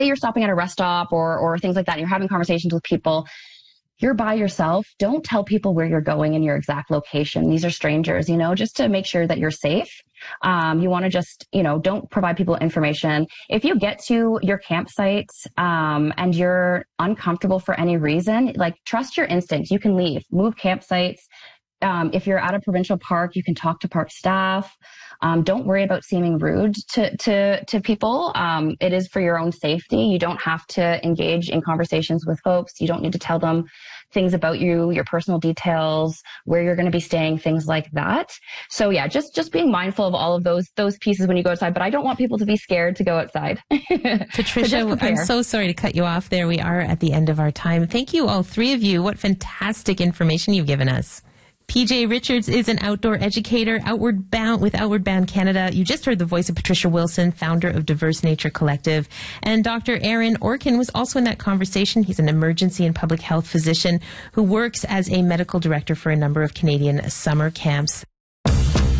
you're stopping at a rest stop or things like that, and you're having conversations with people, you're by yourself. Don't tell people where you're going and your exact location. These are strangers, just to make sure that you're safe. You want to just, don't provide people information. If you get to your campsite, and you're uncomfortable for any reason, trust your instincts. You can leave, move campsites. If you're at a provincial park, you can talk to park staff. Don't worry about seeming rude to people. It is for your own safety. You don't have to engage in conversations with folks. You don't need to tell them things about you, your personal details, where you're going to be staying, things like that. So yeah, just being mindful of all of those pieces when you go outside. But I don't want people to be scared to go outside. Patricia, I'm so sorry to cut you off there. We are at the end of our time. Thank you, all three of you. What fantastic information you've given us. PJ Richards is an outdoor educator with Outward Bound Canada. You just heard the voice of Patricia Wilson, founder of Diverse Nature Collective. And Dr. Aaron Orkin was also in that conversation. He's an emergency and public health physician who works as a medical director for a number of Canadian summer camps.